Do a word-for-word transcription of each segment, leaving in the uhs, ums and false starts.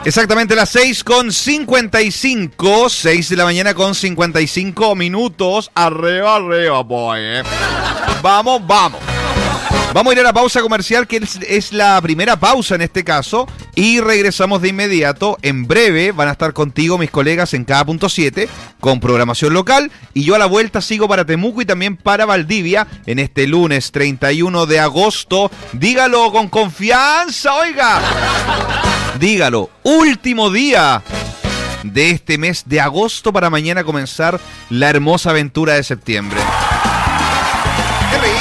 Exactamente las seis con cincuenta y cinco, seis de la mañana con cincuenta y cinco minutos. Arriba, arriba, boy. Eh. Vamos, vamos. Vamos a ir a la pausa comercial, que es, es la primera pausa en este caso, y regresamos de inmediato. En breve van a estar contigo mis colegas en cada punto siete con programación local, y yo a la vuelta sigo para Temuco y también para Valdivia en este lunes treinta y uno de agosto. Dígalo con confianza, oiga. Dígalo, último día de este mes de agosto para mañana comenzar la hermosa aventura de septiembre. ¡Qué rico!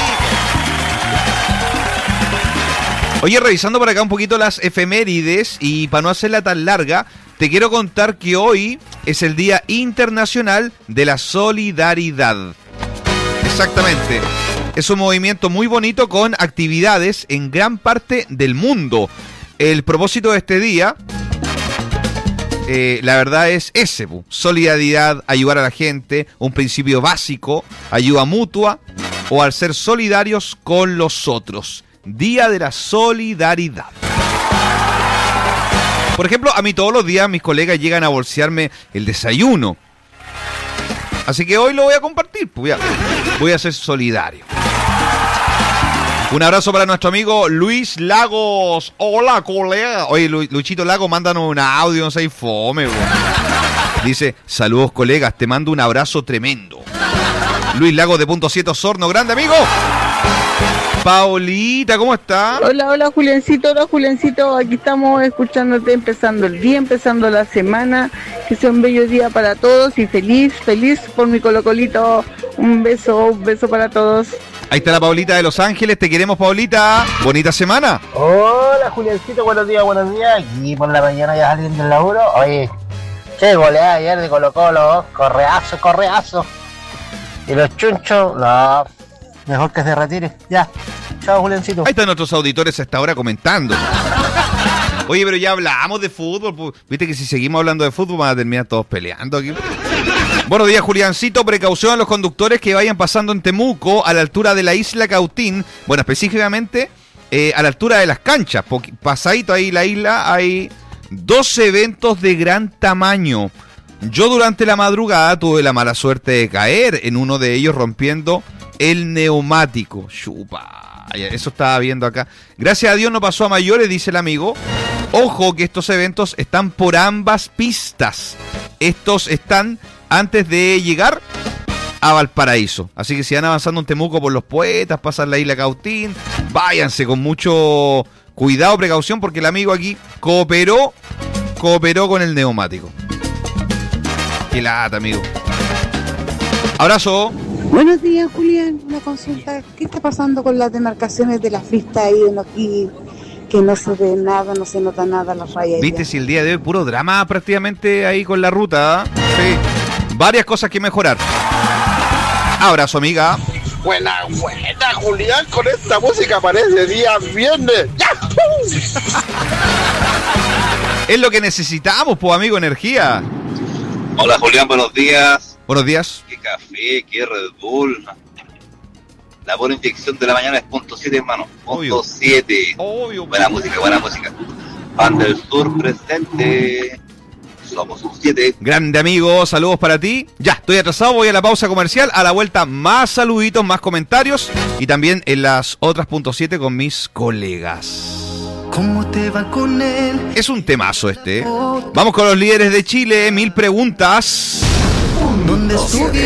Oye, revisando por acá un poquito las efemérides y para no hacerla tan larga, te quiero contar que hoy es el Día Internacional de la Solidaridad. Exactamente. Es un movimiento muy bonito con actividades en gran parte del mundo. El propósito de este día, eh, la verdad es ese, solidaridad, ayudar a la gente, un principio básico, ayuda mutua o al ser solidarios con los otros. Día de la Solidaridad. Por ejemplo, a mí todos los días mis colegas llegan a bolsearme el desayuno. Así que hoy lo voy a compartir, voy a, voy a ser solidario. Un abrazo para nuestro amigo Luis Lagos. Hola, colega. Oye, Lu- Luchito Lagos, mándanos un audio, no seas fome, güey. Dice, saludos colegas, te mando un abrazo tremendo. Luis Lagos de Punto siete Osorno, grande amigo. Paulita, ¿cómo está? Hola, hola Juliancito, hola Juliancito, aquí estamos escuchándote, empezando el día, empezando la semana, que sea un bello día para todos y feliz, feliz por mi colocolito, un beso, un beso para todos. Ahí está la Paulita de Los Ángeles, te queremos Paulita, bonita semana. Hola Juliancito, buenos días, buenos días, aquí por la mañana ya saliendo del laburo, oye, che, goleada ayer de Colo Colo, correazo, correazo, y los chunchos, no, mejor que se retire, ya. Chao, Juliancito. Ahí están nuestros auditores a esta hora comentando. Oye, pero ya hablamos de fútbol. Pues, viste que si seguimos hablando de fútbol van a terminar todos peleando aquí. Buenos días, Juliancito. Precaución a los conductores que vayan pasando en Temuco a la altura de la isla Cautín. Bueno, específicamente eh, a la altura de las canchas. Pasadito ahí la isla hay dos eventos de gran tamaño. Yo durante la madrugada tuve la mala suerte de caer en uno de ellos rompiendo el neumático. Chupa. Eso estaba viendo acá. Gracias a Dios no pasó a mayores, dice el amigo. Ojo que estos eventos están por ambas pistas. Estos están antes de llegar a Valparaíso. Así que si van avanzando en Temuco por los Poetas, pasan la isla Cautín, váyanse con mucho cuidado, precaución, porque el amigo aquí cooperó, cooperó con el neumático. Qué lata, amigo. Abrazo. Buenos días, Julián. Una consulta. ¿Qué está pasando con las demarcaciones de la pista ahí en aquí? Que no se ve nada, no se nota nada las rayas. Viste, si el día de hoy puro drama prácticamente ahí con la ruta. ¿Eh? Sí. Varias cosas que mejorar. Abrazo, amiga. Buena, buena, Julián. Con esta música parece día viernes. ¡Yahoo! Es lo que necesitamos, pues, amigo, energía. Hola, Julián, buenos días. Buenos días. Qué café, qué Red Bull. La buena inyección de la mañana es punto siete, hermano. Punto siete. Obvio. Buena música, buena música. Pan del Sur presente. Somos un siete. Grande amigo, saludos para ti. Ya, estoy atrasado, voy a la pausa comercial. A la vuelta, más saluditos, más comentarios. Y también en las otras punto siete con mis colegas. ¿Cómo te va con él? Es un temazo este. Vamos con los líderes de Chile. Mil preguntas. ¿Dónde estuviste?